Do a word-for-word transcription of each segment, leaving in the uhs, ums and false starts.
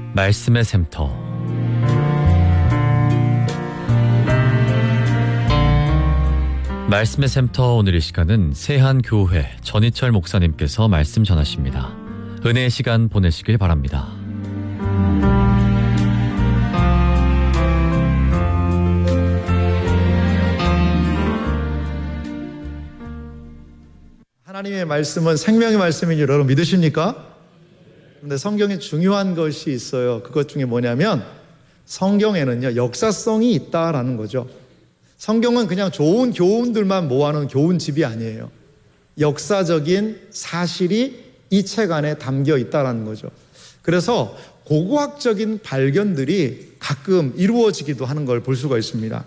말씀의 샘터. 말씀의 샘터 오늘 이 시간은 세한교회 전희철 목사님께서 말씀 전하십니다. 은혜의 시간 보내시길 바랍니다. 하나님의 말씀은 생명의 말씀인 줄 여러분 믿으십니까? 그런데 성경에 중요한 것이 있어요. 그것 중에 뭐냐면 성경에는요 역사성이 있다라는 거죠. 성경은 그냥 좋은 교훈들만 모아놓은 교훈집이 아니에요. 역사적인 사실이 이 책 안에 담겨 있다라는 거죠. 그래서 고고학적인 발견들이 가끔 이루어지기도 하는 걸 볼 수가 있습니다.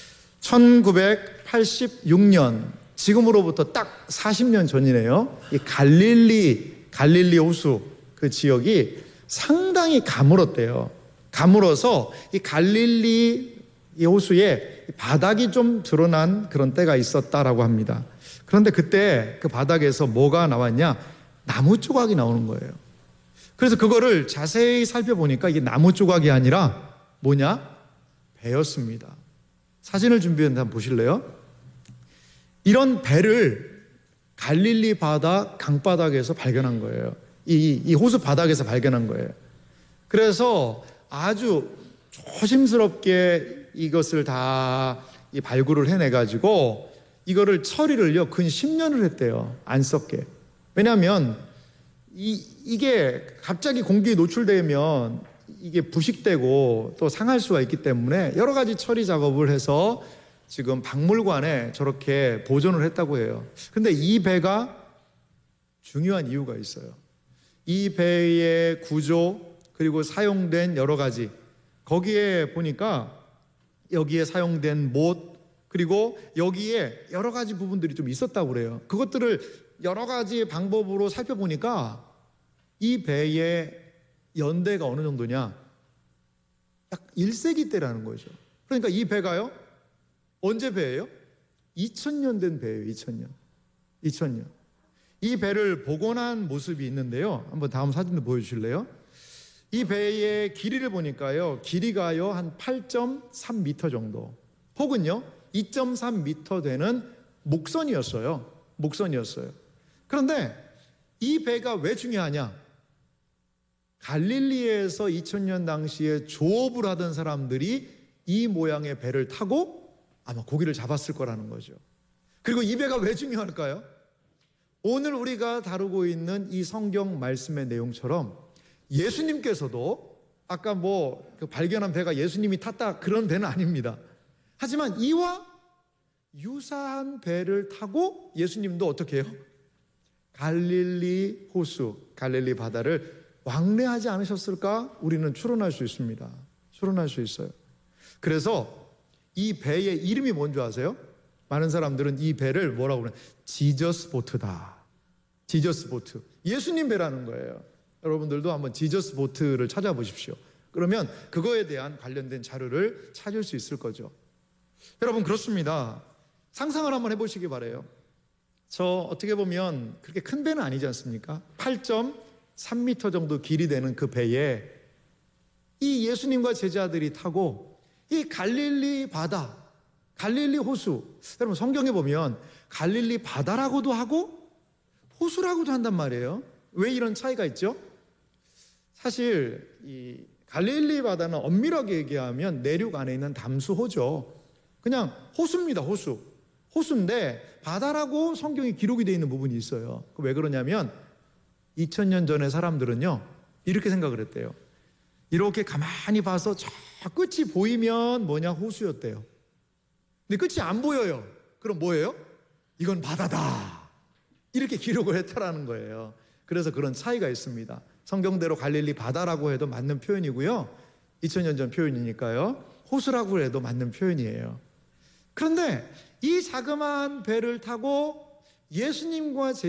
천구백팔십육 년, 지금으로부터 딱 사십 년 전이네요. 이 갈릴리, 갈릴리 호수 그 지역이 상당히 가물었대요. 가물어서 이 갈릴리 이 호수에 바닥이 좀 드러난 그런 때가 있었다라고 합니다. 그런데 그때 그 바닥에서 뭐가 나왔냐? 나무 조각이 나오는 거예요. 그래서 그거를 자세히 살펴보니까 이게 나무 조각이 아니라 뭐냐? 배였습니다. 사진을 준비했는데 한번 보실래요? 이런 배를 갈릴리 바다 강바닥에서 발견한 거예요. 이, 이 호수 바닥에서 발견한 거예요. 그래서 아주 조심스럽게 이것을 다 이 발굴을 해내가지고 이거를 처리를요 근 십 년을 했대요. 안 썩게. 왜냐하면 이, 이게 갑자기 공기에 노출되면 이게 부식되고 또 상할 수가 있기 때문에 여러 가지 처리 작업을 해서 지금 박물관에 저렇게 보존을 했다고 해요. 근데 이 배가 중요한 이유가 있어요. 이 배의 구조 그리고 사용된 여러 가지, 거기에 보니까 여기에 사용된 못 그리고 여기에 여러 가지 부분들이 좀 있었다고 그래요. 그것들을 여러 가지 방법으로 살펴보니까 이 배의 연대가 어느 정도냐? 약 일 세기 때라는 거죠. 그러니까 이 배가요 언제 배예요? 이천 년 된 배예요. 이천 년. 이천 년. 이 배를 복원한 모습이 있는데요. 한번 다음 사진도 보여주실래요? 이 배의 길이를 보니까요. 길이가요 한 팔 점 삼 미터 정도. 혹은요 이 점 삼 미터 되는 목선이었어요. 목선이었어요. 그런데 이 배가 왜 중요하냐? 갈릴리에서 이천 년 당시에 조업을 하던 사람들이 이 모양의 배를 타고 아마 고기를 잡았을 거라는 거죠. 그리고 이 배가 왜 중요할까요? 오늘 우리가 다루고 있는 이 성경 말씀의 내용처럼 예수님께서도 아까 뭐 그 발견한 배가 예수님이 탔다 그런 배는 아닙니다. 하지만 이와 유사한 배를 타고 예수님도 어떻게 해요? 갈릴리 호수, 갈릴리 바다를 왕래하지 않으셨을까? 우리는 추론할 수 있습니다. 추론할 수 있어요. 그래서 이 배의 이름이 뭔지 아세요? 많은 사람들은 이 배를 뭐라고 그래요? 지저스 보트다. 지저스 보트. 예수님 배라는 거예요. 여러분들도 한번 지저스 보트를 찾아보십시오. 그러면 그거에 대한 관련된 자료를 찾을 수 있을 거죠. 여러분 그렇습니다. 상상을 한번 해보시기 바라요. 저 어떻게 보면 그렇게 큰 배는 아니지 않습니까? 팔 점 삼 미터 정도 길이 되는 그 배에 이 예수님과 제자들이 타고 이 갈릴리 바다, 갈릴리 호수, 여러분 성경에 보면 갈릴리 바다라고도 하고 호수라고도 한단 말이에요. 왜 이런 차이가 있죠? 사실 이 갈릴리 바다는 엄밀하게 얘기하면 내륙 안에 있는 담수호죠. 그냥 호수입니다. 호수. 호수인데 바다라고 성경이 기록이 되어 있는 부분이 있어요. 왜 그러냐면 이천 년 전에 사람들은요 이렇게 생각을 했대요. 이렇게 가만히 봐서 저 끝이 보이면 뭐냐? 호수였대요. 근데 끝이 안 보여요. 그럼 뭐예요? 이건 바다다. 이렇게 기록을 했다라는 거예요. 그래서 그런 차이가 있습니다. 성경대로 갈릴리 바다라고 해도 맞는 표현이고요. 이천 년 전 표현이니까요. 호수라고 해도 맞는 표현이에요. 그런데 이 자그마한 배를 타고 예수님과 제